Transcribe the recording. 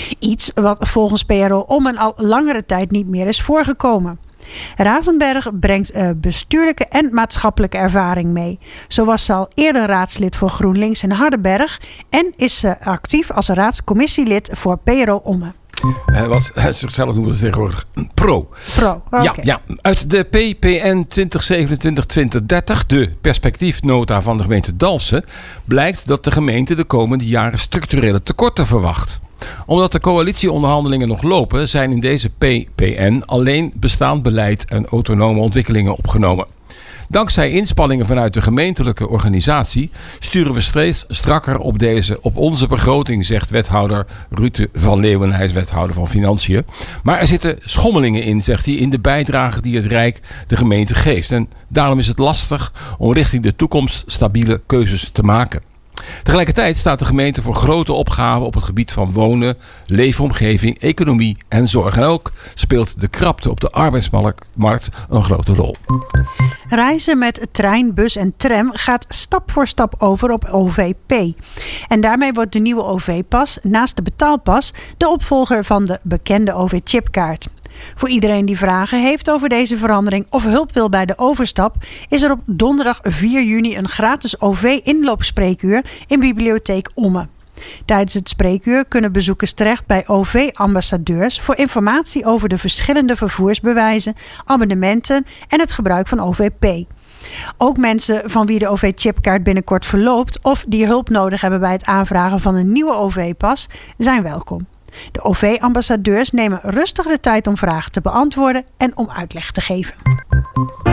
Iets wat volgens PRO Ommen al langere tijd niet meer is voorgekomen. Razenberg brengt bestuurlijke en maatschappelijke ervaring mee. Zo was ze al eerder raadslid voor GroenLinks in Hardenberg en is ze actief als raadscommissielid voor PRO Ommen. Wat zichzelf noemen ze tegenwoordig pro. Okay. Ja, uit de PPN 2027-2030, de perspectiefnota van de gemeente Dalfsen, blijkt dat de gemeente de komende jaren structurele tekorten verwacht. Omdat de coalitieonderhandelingen nog lopen, zijn in deze PPN alleen bestaand beleid en autonome ontwikkelingen opgenomen. Dankzij inspanningen vanuit de gemeentelijke organisatie sturen we steeds strakker op onze begroting, zegt wethouder Ruud van Leeuwen. Hij is wethouder van Financiën. Maar er zitten schommelingen in, zegt hij, in de bijdrage die het Rijk de gemeente geeft. En daarom is het lastig om richting de toekomst stabiele keuzes te maken. Tegelijkertijd staat de gemeente voor grote opgaven op het gebied van wonen, leefomgeving, economie en zorg. En ook speelt de krapte op de arbeidsmarkt een grote rol. Reizen met trein, bus en tram gaat stap voor stap over op OVP. En daarmee wordt de nieuwe OV-pas naast de betaalpas de opvolger van de bekende OV-chipkaart. Voor iedereen die vragen heeft over deze verandering of hulp wil bij de overstap, is er op donderdag 4 juni een gratis OV-inloopspreekuur in Bibliotheek Ommen. Tijdens het spreekuur kunnen bezoekers terecht bij OV-ambassadeurs voor informatie over de verschillende vervoersbewijzen, abonnementen en het gebruik van OVP. Ook mensen van wie de OV-chipkaart binnenkort verloopt of die hulp nodig hebben bij het aanvragen van een nieuwe OV-pas zijn welkom. De OV-ambassadeurs nemen rustig de tijd om vragen te beantwoorden en om uitleg te geven.